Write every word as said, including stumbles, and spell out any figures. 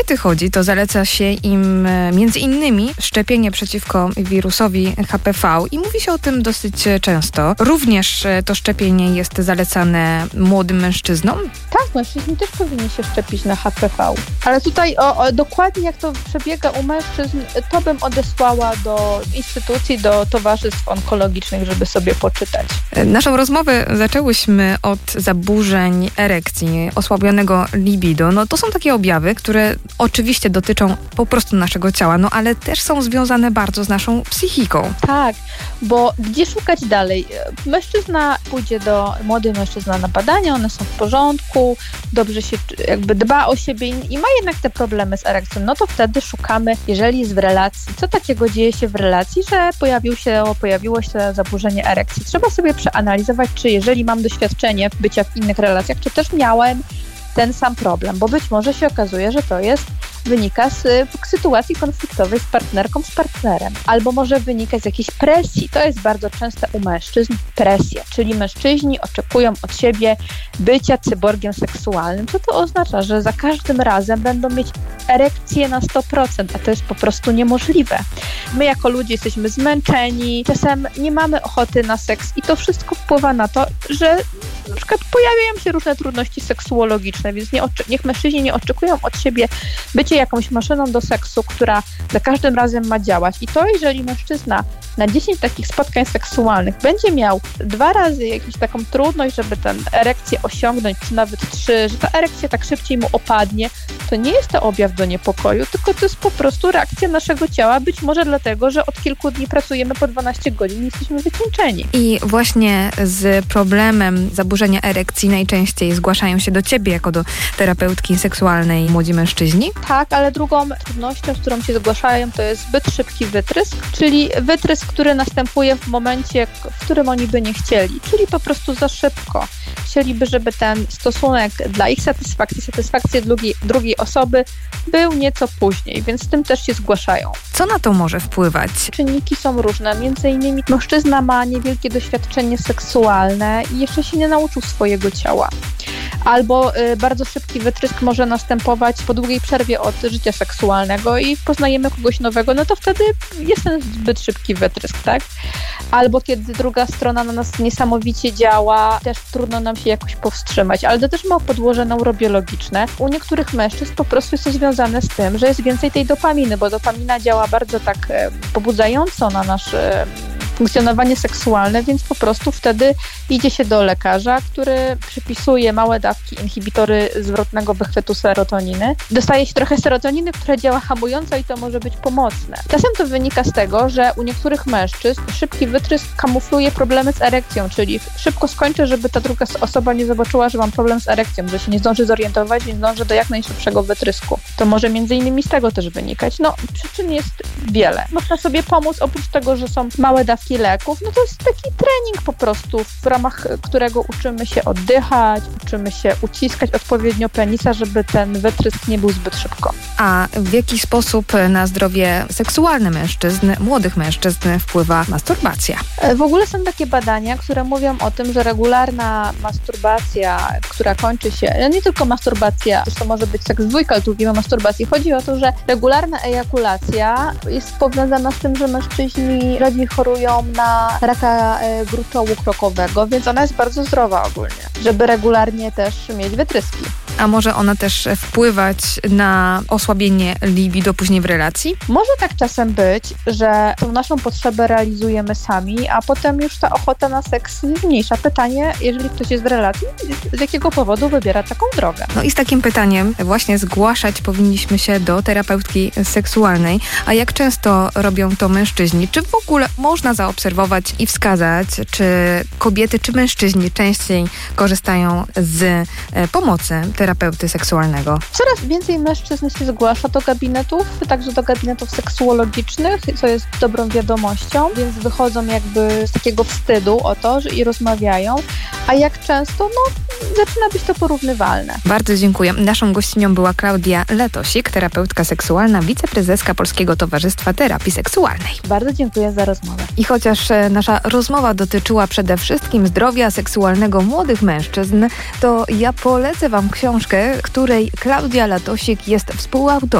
kobiety chodzi, to zaleca się im między innymi szczepienie przeciwko wirusowi H P V i mówi się o tym dosyć często. Również to szczepienie jest zalecane młodym mężczyznom? Tak, mężczyźni też powinni się szczepić na H P V. Ale tutaj o, o, dokładnie jak to przebiega u mężczyzn, to bym odesłała do instytucji, do towarzystw onkologicznych, żeby sobie poczytać. Naszą rozmowę zaczęłyśmy od zaburzeń erekcji, osłabionego libido. No to są takie objawy, które oczywiście dotyczą po prostu naszego ciała, no ale też są związane bardzo z naszą psychiką. Tak, bo gdzie szukać dalej? Mężczyzna pójdzie do, młody mężczyzna na badania, one są w porządku, dobrze się jakby dba o siebie i ma jednak te problemy z erekcją, no to wtedy szukamy, jeżeli jest w relacji, co takiego dzieje się w relacji, że pojawił się, pojawiło się zaburzenie erekcji. Trzeba sobie przeanalizować, czy jeżeli mam doświadczenie bycia w innych relacjach, czy też miałem ten sam problem, bo być może się okazuje, że to jest wynika z y, sytuacji konfliktowej z partnerką, z partnerem, albo może wynikać z jakiejś presji. To jest bardzo częste u mężczyzn, presja, czyli mężczyźni oczekują od siebie bycia cyborgiem seksualnym. Co to oznacza? Że za każdym razem będą mieć erekcję na sto procent, a to jest po prostu niemożliwe. My jako ludzie jesteśmy zmęczeni, czasem nie mamy ochoty na seks i to wszystko wpływa na to, że na przykład pojawiają się różne trudności seksuologiczne, więc nie oczy- niech mężczyźni nie oczekują od siebie bycie jakąś maszyną do seksu, która za każdym razem ma działać. I to, jeżeli mężczyzna na dziesięć takich spotkań seksualnych będzie miał dwa razy jakąś taką trudność, żeby tę erekcję osiągnąć, czy nawet trzy, że ta erekcja tak szybciej mu opadnie, to nie jest to objaw do niepokoju, tylko to jest po prostu reakcja naszego ciała, być może dlatego, że od kilku dni pracujemy po dwanaście godzin i jesteśmy wycieńczeni. I właśnie z problemem zaburzenia erekcji najczęściej zgłaszają się do ciebie jako do terapeutki seksualnej młodzi mężczyźni? Tak, ale drugą trudnością, z którą się zgłaszają, to jest zbyt szybki wytrysk, czyli wytrysk, który następuje w momencie, w którym oni by nie chcieli, czyli po prostu za szybko. Chcieliby, żeby ten stosunek dla ich satysfakcji, satysfakcji drugiej, drugiej osoby był nieco później, więc z tym też się zgłaszają. Co na to może wpływać? Czynniki są różne, między innymi mężczyzna ma niewielkie doświadczenie seksualne i jeszcze się nie nauczył swojego ciała. Albo y, bardzo szybki wytrysk może następować po długiej przerwie od życia seksualnego i poznajemy kogoś nowego, no to wtedy jest ten zbyt szybki wytrysk, tak? Albo kiedy druga strona na nas niesamowicie działa, też trudno nam się jakoś powstrzymać, ale to też ma podłoże neurobiologiczne. U niektórych mężczyzn po prostu jest to związane z tym, że jest więcej tej dopaminy, bo dopamina działa bardzo tak e, pobudzająco na nasz e, funkcjonowanie seksualne, więc po prostu wtedy idzie się do lekarza, który przypisuje małe dawki inhibitory zwrotnego wychwytu serotoniny. Dostaje się trochę serotoniny, która działa hamująco i to może być pomocne. Czasem to wynika z tego, że u niektórych mężczyzn szybki wytrysk kamufluje problemy z erekcją, czyli szybko skończę, żeby ta druga osoba nie zobaczyła, że mam problem z erekcją, że się nie zdąży zorientować, nie zdąży do jak najszybszego wytrysku. To może między innymi z tego też wynikać. No, przyczyn jest wiele. Można sobie pomóc, oprócz tego, że są małe dawki leków, no to jest taki trening po prostu, w ramach którego uczymy się oddychać, uczymy się uciskać odpowiednio penisa, żeby ten wytrysk nie był zbyt szybko. A w jaki sposób na zdrowie seksualne mężczyzn, młodych mężczyzn wpływa masturbacja? W ogóle są takie badania, które mówią o tym, że regularna masturbacja, która kończy się, no nie tylko masturbacja, to może być seks dwójka, ale tu mówimy o masturbacji. Chodzi o to, że regularna ejakulacja jest powiązana z tym, że mężczyźni rzadziej chorują na raka e, gruczołu krokowego, więc ona jest bardzo zdrowa ogólnie, żeby regularnie też mieć wytryski. A może ona też wpływać na osłabienie libido później w relacji? Może tak czasem być, że tą naszą potrzebę realizujemy sami, a potem już ta ochota na seks zmniejsza. Pytanie, jeżeli ktoś jest w relacji, z jakiego powodu wybiera taką drogę? No i z takim pytaniem właśnie zgłaszać powinniśmy się do terapeutki seksualnej. A jak często robią to mężczyźni? Czy w ogóle można zaobserwować i wskazać, czy kobiety, czy mężczyźni częściej korzystają z pomocy terapeuty seksualnego? Coraz więcej mężczyzn się zgłasza do gabinetów, także do gabinetów seksuologicznych, co jest dobrą wiadomością, więc wychodzą jakby z takiego wstydu o to, że i rozmawiają, a jak często, no zaczyna być to porównywalne. Bardzo dziękuję. Naszą gościnią była Klaudia Letosik, terapeutka seksualna, wiceprezeska Polskiego Towarzystwa Terapii Seksualnej. Bardzo dziękuję za rozmowę. I chociaż nasza rozmowa dotyczyła przede wszystkim zdrowia seksualnego młodych mężczyzn, to ja polecę Wam książkę książkę, której Klaudia Latosik jest współautorką.